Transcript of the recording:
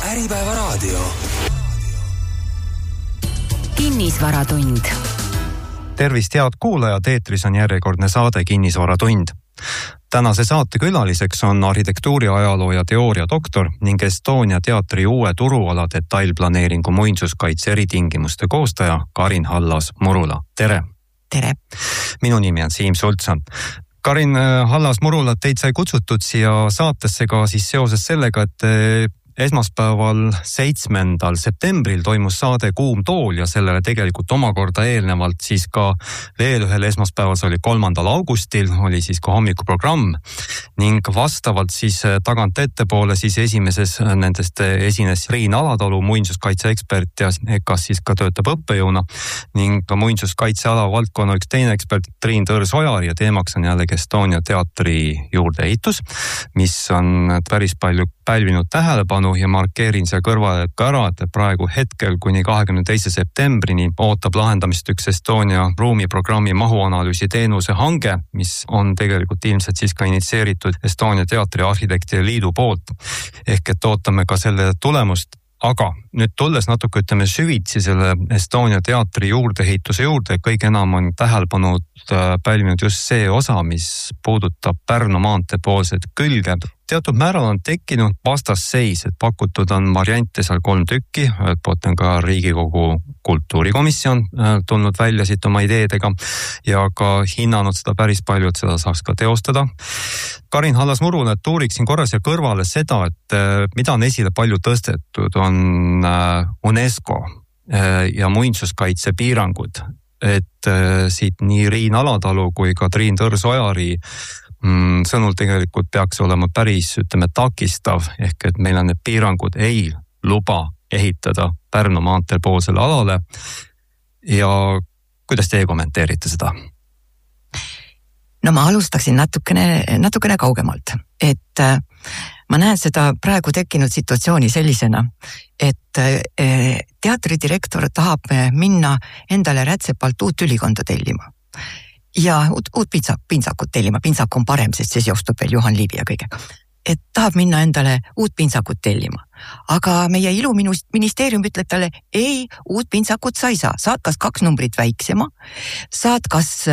Äripäevaraadio. Kinnisvaratund. Tervist, head kuulajad, eetris on järjekordne saade Kinnisvaratund. Tänase saate külaliseks on arhitektuuri, ajaloo ja teooria doktor ning Estonia teatri uue turuala detailplaneeringu muinsuskaitse eritingimuste koostaja Karin Hallas-Murula. Tere! Tere! Minu nimi on Siim Sultsan. Karin Hallas-Murula, teid sai kutsutud siia saatesse ka siis seoses sellega, et esmaspäeval 7. septembril toimus saade Kuum tool ja sellele tegelikult omakorda eelnevalt siis ka veel ühel esmaspäeval, see oli 3. augustil, oli siis ka hommikuprogramm ning vastavalt siis tagant ettepoole siis esimeses nendest esines Triin Alatalu, muinsuskaitse ekspert ja EKAs siis ka töötab õppejõuna ning ka muinsuskaitseala valdkonna üks teine ekspert Triin Tõrs-Ojar ja teemaks on jällegi Estonia teatri juurdeehitus, mis on päris palju pälvinud tähelepanu ja markeerin seal kõrvale ka ära, et praegu hetkel kuni 22. septembrini ootab lahendamist üks Estonia ruumiprogrammi mahuanalüüsi teenuse hange, mis on tegelikult ilmselt siis ka initsieeritud Estonia teatri arhitektide liidu poolt. Ehk et ootame ka selle tulemust. Aga nüüd tulles natuke ütleme süvitsi selle Estonia teatri juurdeehituse juurde, kõige enam on tähelepanu pälvinud just see osa, mis puudutab Pärnu maantee poolsed külge. Teatud määral on tekkinud vastasseis, et pakutud on variante seal 3 tükki, ühelt poolt on ka Riigikogu kultuurikomisjon tulnud välja siit oma ideedega ja ka hinnanud seda päris palju, et seda saaks ka teostada. Karin Hallas-Murula, et uuriksin korra siia kõrvale seda, et mida on esile palju tõstetud, on UNESCO ja muinsuskaitse piirangud, et siit nii Triin Alatalu kui ka Triin Tõrs-Ojari sõnul tegelikult peaks olema päris, ütleme, takistav, ehk et meil on need piirangud ei luba ehitada Pärnu maanteel poolsele alale. Ja kuidas teie kommenteerite seda? No ma alustaksin natukene kaugemalt, et ma näen seda praegu tekkinud situatsiooni sellisena, et teatridirektor tahab minna endale Rätsepalt uut ülikonda tellima. Ja uut pintsakut tellima. Pintsak on parem, sest see seostub veel Juhan Liivi ja kõigega. Et tahab minna endale uut pintsakut tellima. Aga meie iluministeerium ütleb talle, ei, uut pintsakut sa ei saa. Saad kas 2 numbrit väiksema, saad kas